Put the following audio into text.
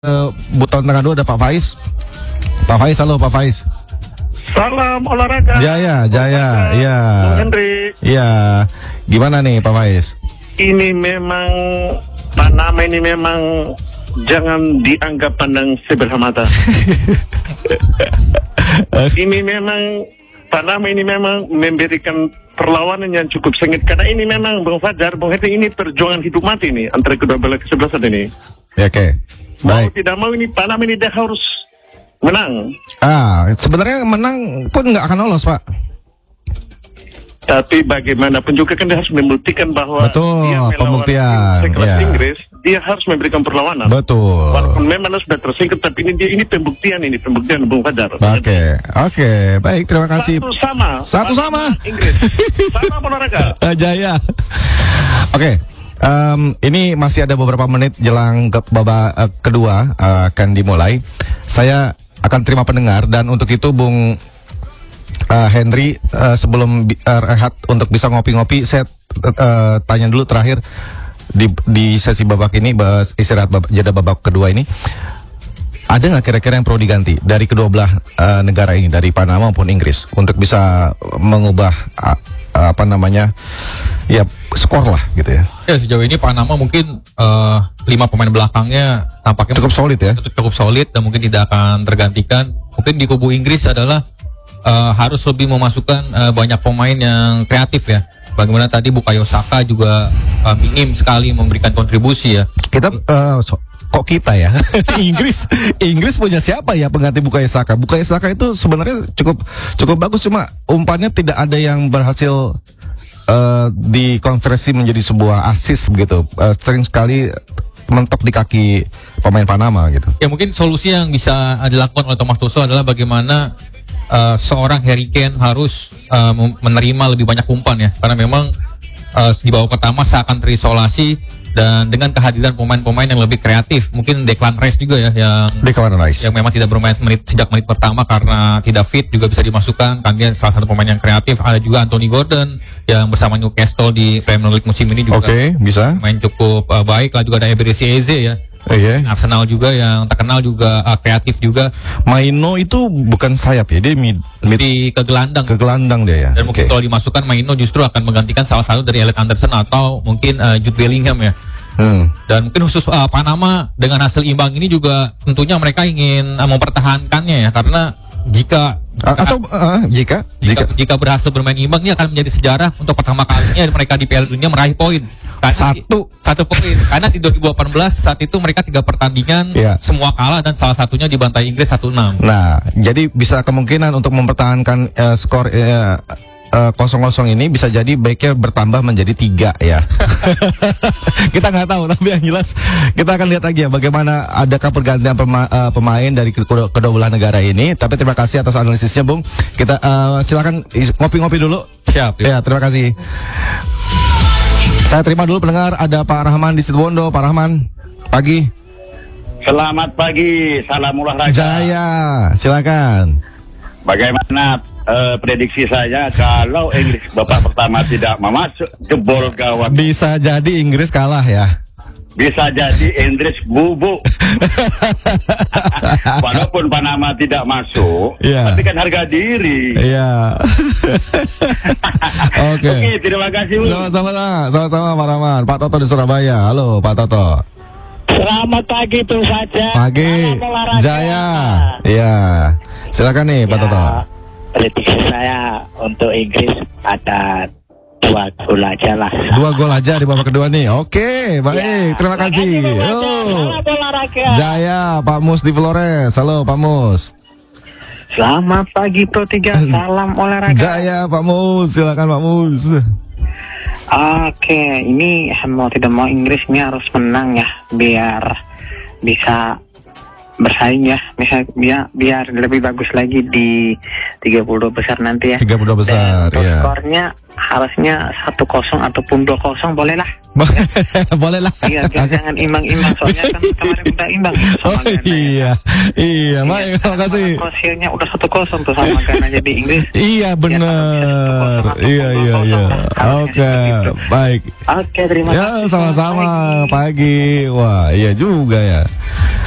Buton tengah dua ada Pak Faiz. Pak Faiz, halo Pak Faiz. Salam olahraga. Jaya, iya. Bung Henry. Iya. Gimana nih Pak Faiz? Ini memang Panama ini memang jangan dianggap pandang sebelah mata. Ini memang Panama ini memang memberikan perlawanan yang cukup sengit karena ini memang Bung Fajar, Bung Henry, ini perjuangan hidup mati nih antara kedua belah kesebelasan ini. Ya, oke. Mau Baik. tidak mau ini Panama ini dia harus menang. Sebenarnya menang pun nggak akan lolos, Pak. Tapi bagaimanapun juga kan dia harus membuktikan bahwa Betul, dia melawan pembuktian, sekelas ya. Inggris, dia harus memberikan perlawanan. Betul. Walaupun memang sudah tersingkir, tapi ini pembuktian Bung Fajar. Oke, baik, terima kasih. Satu sama. Inggris. Sama olahraga. Jaya. Oke. Ini masih ada beberapa menit jelang ke babak kedua akan dimulai. Saya akan terima pendengar dan untuk itu Bung Henry, sebelum rehat untuk bisa ngopi-ngopi, saya tanya dulu terakhir di sesi babak ini, istirahat jeda babak kedua ini, ada nggak kira-kira yang perlu diganti dari kedua belah negara ini, dari Panama maupun Inggris, untuk bisa mengubah ya skor lah gitu ya? Ya, sejauh ini Panama mungkin 5 pemain belakangnya tampaknya cukup solid ya? Cukup solid dan mungkin tidak akan tergantikan. Mungkin di kubu Inggris adalah harus lebih memasukkan banyak pemain yang kreatif ya. Bagaimana tadi Bukayo Saka juga minim sekali memberikan kontribusi ya. Kita kok kita ya? Inggris punya siapa ya pengganti Bukayo Saka? Bukayo Saka itu sebenarnya cukup bagus, cuma umpannya tidak ada yang berhasil dikonversi menjadi sebuah assist begitu. Sering sekali mentok di kaki pemain Panama gitu. Ya, mungkin solusi yang bisa dilakukan oleh Thomas Tuchel adalah bagaimana seorang Harry Kane harus menerima lebih banyak umpan ya, karena memang di babak pertama seakan terisolasi, dan dengan kehadiran pemain-pemain yang lebih kreatif, mungkin Declan Rice juga ya yang memang tidak bermain sejak menit pertama karena tidak fit, juga bisa dimasukkan kan, dia salah satu pemain yang kreatif. Ada juga Anthony Gordon yang bersama Newcastle di Premier League musim ini juga bisa main cukup baik lah. Juga ada Eberechi Eze ya. Arsenal juga yang terkenal juga kreatif juga. Maino itu bukan sayap ya, dia ke gelandang dia ya. Dan mungkin kalau dimasukkan Maino justru akan menggantikan salah satu dari Elliot Anderson atau mungkin Jude Bellingham ya. Dan mungkin khusus Panama dengan hasil imbang ini juga tentunya mereka ingin mempertahankannya ya, karena jika berhasil bermain imbang, ini akan menjadi sejarah untuk pertama kalinya mereka di Piala Dunia meraih poin. Satu poin. Karena di 2018 saat itu mereka 3 pertandingan semua kalah dan salah satunya dibantai Inggris 1-6. Nah, jadi bisa kemungkinan untuk mempertahankan skor 0-0 ini bisa jadi baiknya bertambah menjadi 3 ya. Kita nggak tahu, tapi yang jelas kita akan lihat lagi ya bagaimana adakah pergantian pemain dari kedua belah negara ini. Tapi terima kasih atas analisisnya, Bung. Kita silakan ngopi-ngopi dulu. Siap. Ya, terima kasih. Saya terima dulu pendengar, ada Pak Rahman di Situbondo. Pak Rahman, pagi. Selamat pagi, salam olahraga. Jaya, silakan. Bagaimana prediksi saya kalau Inggris babak pertama tidak masuk, jebol gawang? Bisa jadi Inggris kalah ya. Bisa jadi Inggris bubuk. Walaupun Panama tidak masuk, tapi kan harga diri. Iya. Oke, terima kasih. Sama-sama Pak Rahman. Pak Toto di Surabaya. Halo Pak Toto. Selamat pagi tuh saja. Pagi. Jaya. Iya. Silakan nih Pak Toto. Prediksi saya untuk Inggris ada 2 gol aja lah. 2 gol aja di babak kedua nih. Oke, baik. Terima kasih. Jaya, Pak Mus di Flores. Halo Pak Mus. Selamat pagi Pro 3. Salam olahraga. Jaya, Pak Mus. Silakan Pak Mus. Oke, ini mau tidak mau Inggris ini harus menang ya, biar bisa bersaing ya, misalnya biar lebih bagus lagi di 32 besar nanti ya. 32 besar, ya. Skornya harusnya 1-0 ataupun 2-0 boleh lah. Boleh lah. Iya, jangan imbang-imbang, soalnya kan kemarin udah imbang. Iya, baik, terima kasih. Hasilnya udah 1-0 tuh sama Ghana jadi Inggris. Iya benar. Iya. Oke, baik. Oke, terima kasih. Ya, sama-sama. Pagi. Wah, iya juga ya.